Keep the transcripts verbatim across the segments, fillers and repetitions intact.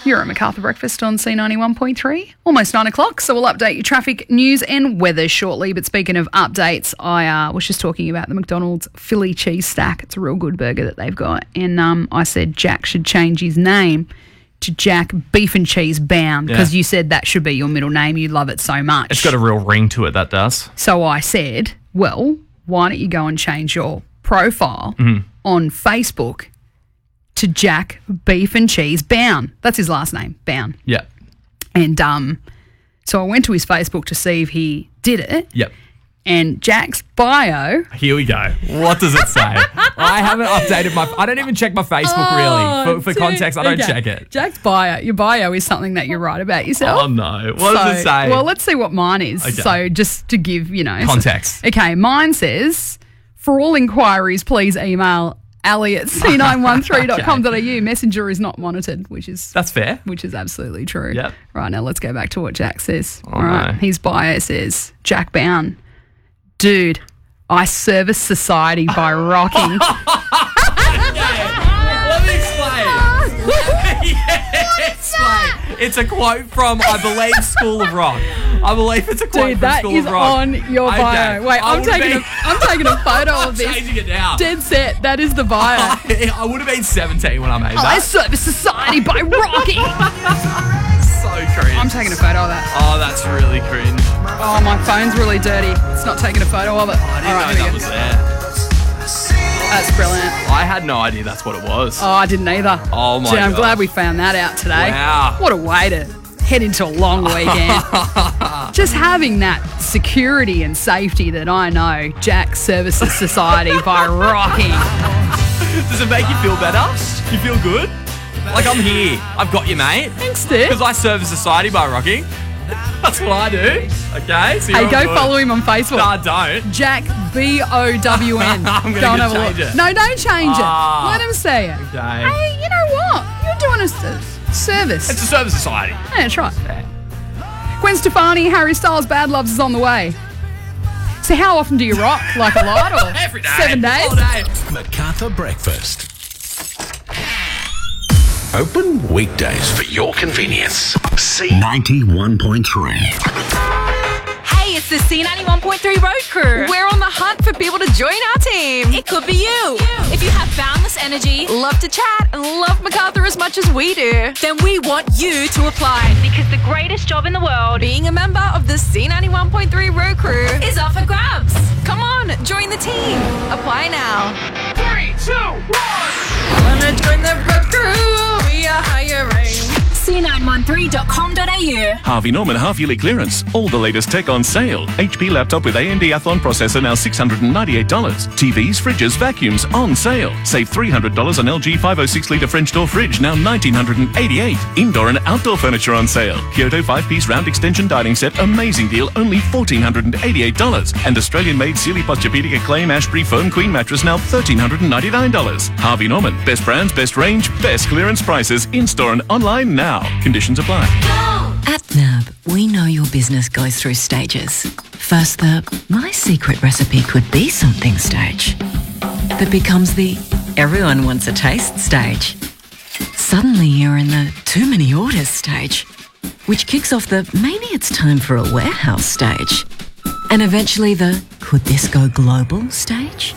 You're at MacArthur Breakfast on C ninety-one point three. Almost nine o'clock, so we'll update your traffic news and weather shortly. But speaking of updates, I uh, was just talking about the McDonald's Philly cheese stack. It's a real good burger that they've got. And um, I said Jack should change his name to Jack Beef and Cheese Bound because Yeah. you said that should be your middle name. You love it so much. It's got a real ring to it, that does. So I said, well, why don't you go and change your profile Mm-hmm. on Facebook to Jack Beef and Cheese Bound. That's his last name, Bound. Yeah. And um, so I went to his Facebook to see if he did it. Yep. And Jack's bio. Here we go. What does it say? I haven't updated my... I don't even check my Facebook, really. For, for dude, context, I don't okay. check it. Jack's bio. Your bio is something that you write about yourself. Oh, no. What does it So- say? Well, let's see what mine is. Okay. So just to give, you know. Context. Okay, mine says, for all inquiries, please email Ali at c nine one three dot com dot a u. Messenger is not monitored, which is That's fair. which is absolutely true. Yep. Right, now let's go back to what Jack says. Oh, All right. no. His bio says, Jack Bound, dude, I service society by rocking. Let me explain. yeah, explain. It's a quote from, I believe, School of Rock. I believe it's a quote Dude, from that School is of Rock. on your Okay. bio. Wait, I I'm would've taking been- a I'm taking a photo I'm of this. changing it now. Dead set. That is the bio. I would have been seventeen when I made I that. service society by rocking. So cringe. I'm taking a photo of that. Oh, that's really cringe. Oh, my phone's really dirty. It's not taking a photo of it. I didn't All right, know here that we was go. there. That's brilliant. I had no idea that's what it was. Oh, I didn't either. Oh, my Gee, I'm gosh. glad we found that out today. Wow. What a way to head into a long weekend. Just having that security and safety that I know Jack services society by rocking. Does it make you feel better? You feel good? Like, I'm here. I've got you, mate. Thanks, dude. Because I serve society by rocking. That's what I do. Okay? So Hey, you're go all good. follow him on Facebook. Nah, don't. Jack B O W N. I'm gonna Go and go have a change look. it. No, don't change Ah. it. Let him see it. Okay. Hey, you know what? You're doing a s- service. It's a service society. Yeah, that's right. Gwen Stefani, Harry Styles, Bad Loves is on the way. So how often do you rock? Like a lot or Every day. seven days? All day. MacArthur Breakfast. Open weekdays for your convenience. C ninety-one point three. Hey, it's the C ninety-one point three Road Crew. We're on the hunt for people to join our team. It could be you. If you have boundless energy, love to chat, and love MacArthur as much as we do, then we want you to apply. Because the greatest job in the world, being a member of the C ninety-one point three Road Crew, is up for grabs. Come on, join the team. Apply now. Three, two, one. Wanna join the Road Crew? We are hiring. C nine one three dot com dot a u. Harvey Norman half-yearly clearance. All the latest tech on sale. H P laptop with A M D Athlon processor now six hundred ninety-eight dollars. T Vs, fridges, vacuums on sale. Save three hundred dollars on L G five oh six litre French door fridge now one thousand nine hundred eighty-eight dollars. Indoor and outdoor furniture on sale. Kyoto five-piece round extension dining set, amazing deal, only one thousand four hundred eighty-eight dollars. And Australian-made Sealy Posturepedic Acclaim Ashbury Foam Queen mattress now one thousand three hundred ninety-nine dollars. Harvey Norman, best brands, best range, best clearance prices, in-store and online now. Conditions apply. At N A B, we know your business goes through stages. First, the my secret recipe could be something stage that becomes the everyone wants a taste stage. Suddenly you're in the too many orders stage, which kicks off the maybe it's time for a warehouse stage. And eventually the could this go global stage?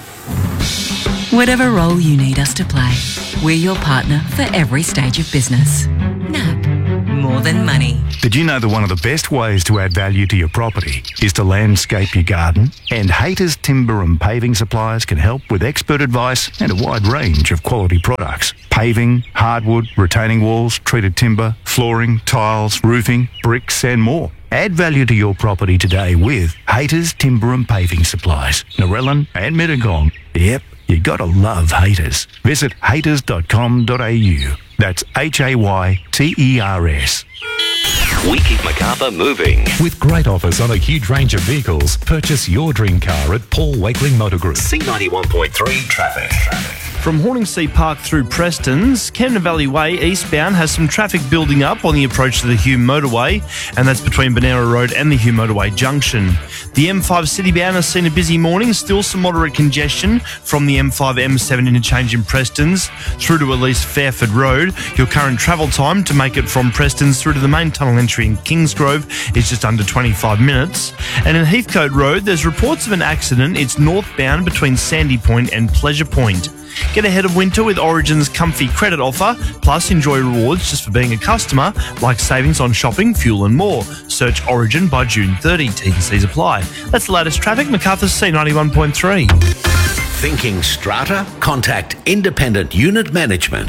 Whatever role you need us to play, we're your partner for every stage of business. N A B. More than money. Did you know that one of the best ways to add value to your property is to landscape your garden? And Haters Timber and Paving Suppliers can help with expert advice and a wide range of quality products. Paving, hardwood, retaining walls, treated timber, flooring, tiles, roofing, bricks and more. Add value to your property today with Haters Timber and Paving Supplies, Narellan and Mittagong. Yep, you gotta love Haters. Visit haters dot com dot a u. That's H A Y T E R S. We keep MacArthur moving. With great offers on a huge range of vehicles, purchase your dream car at Paul Wakeling Motor Group. C ninety-one point three traffic. From Horningsea Park through Preston's, Camden Valley Way eastbound has some traffic building up on the approach to the Hume Motorway, and that's between Bonera Road and the Hume Motorway junction. The M five citybound has seen a busy morning, still some moderate congestion from the M five M seven interchange in Preston's through to at least Fairford Road. Your current travel time to make it from Preston's through to the main tunnel entry in Kingsgrove is just under twenty-five minutes. And in Heathcote Road, there's reports of an accident. It's northbound between Sandy Point and Pleasure Point. Get ahead of winter with Origin's comfy credit offer, plus enjoy rewards just for being a customer, like savings on shopping, fuel and more. Search Origin by June thirtieth. T's and C's apply. That's the latest traffic. Macarthur's C ninety-one point three. Thinking strata? Contact Independent Unit Management.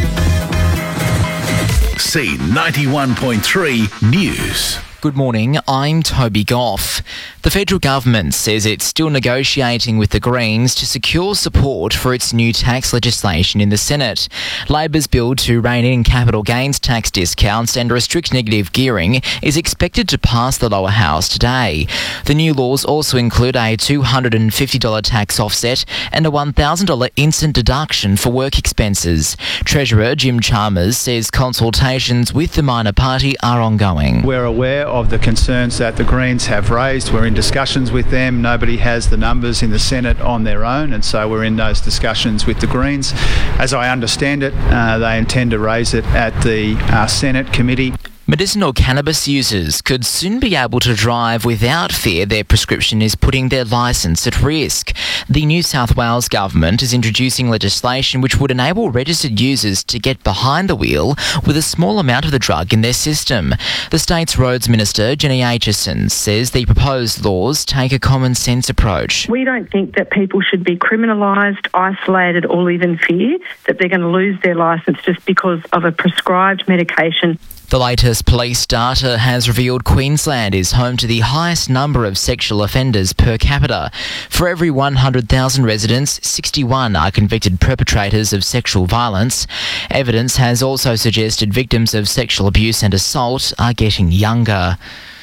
C ninety-one point three News. Good morning, I'm Toby Goff. The federal government says it's still negotiating with the Greens to secure support for its new tax legislation in the Senate. Labor's bill to rein in capital gains tax discounts and restrict negative gearing is expected to pass the lower house today. The new laws also include a two hundred fifty dollars tax offset and a one thousand dollars instant deduction for work expenses. Treasurer Jim Chalmers says consultations with the minor party are ongoing. We're aware of the concerns that the Greens have raised. We're in discussions with them. Nobody has the numbers in the Senate on their own, and so we're in those discussions with the Greens. As I understand it, uh, they intend to raise it at the uh, Senate committee. Medicinal cannabis users could soon be able to drive without fear their prescription is putting their licence at risk. The New South Wales government is introducing legislation which would enable registered users to get behind the wheel with a small amount of the drug in their system. The state's Roads Minister, Jenny Aitchison, says the proposed laws take a common sense approach. We don't think that people should be criminalised, isolated or live in fear that they're going to lose their licence just because of a prescribed medication. The latest police data has revealed Queensland is home to the highest number of sexual offenders per capita. For every one hundred thousand residents, sixty-one are convicted perpetrators of sexual violence. Evidence has also suggested victims of sexual abuse and assault are getting younger.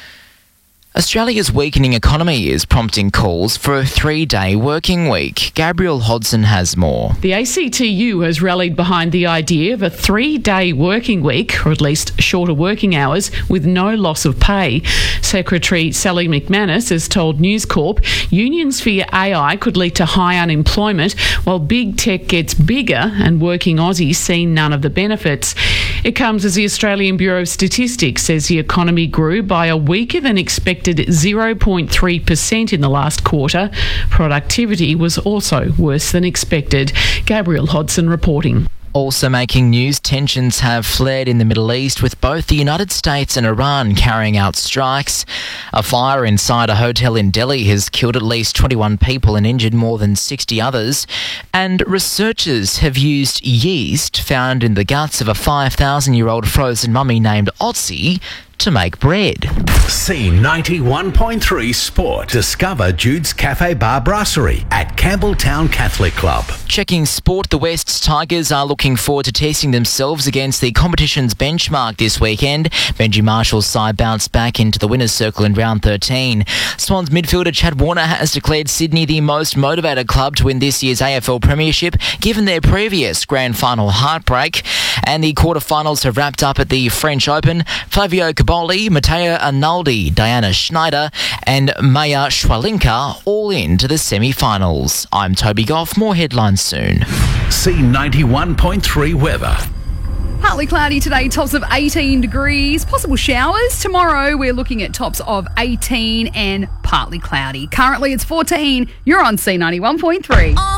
Australia's weakening economy is prompting calls for a three-day working week. Gabrielle Hodson has more. The A C T U has rallied behind the idea of a three-day working week, or at least shorter working hours, with no loss of pay. Secretary Sally McManus has told News Corp unions fear A I could lead to high unemployment, while big tech gets bigger and working Aussies see none of the benefits. It comes as the Australian Bureau of Statistics says the economy grew by a weaker than expected zero point three percent in the last quarter. Productivity was also worse than expected. Gabrielle Hodson reporting. Also making news, tensions have flared in the Middle East with both the United States and Iran carrying out strikes. A fire inside a hotel in Delhi has killed at least twenty-one people and injured more than sixty others. And researchers have used yeast found in the guts of a five thousand year old frozen mummy named Otzi to make bread. C ninety-one point three Sport. Discover Jude's Cafe Bar Brasserie at Campbelltown Catholic Club. Checking sport, the Wests Tigers are looking forward to testing themselves against the competition's benchmark this weekend. Benji Marshall's side bounced back into the winner's circle in round thirteen. Swans midfielder Chad Warner has declared Sydney the most motivated club to win this year's A F L Premiership, given their previous grand final heartbreak. And the quarterfinals have wrapped up at the French Open. Flavio Caboli, Matteo Arnaldi, Diana Schneider and Maya Schwalinka all into the semi-finals. I'm Toby Goff. More headlines soon. C ninety-one point three weather. Partly cloudy today, tops of eighteen degrees. Possible showers. Tomorrow we're looking at tops of eighteen and partly cloudy. Currently it's fourteen. You're on C ninety-one point three.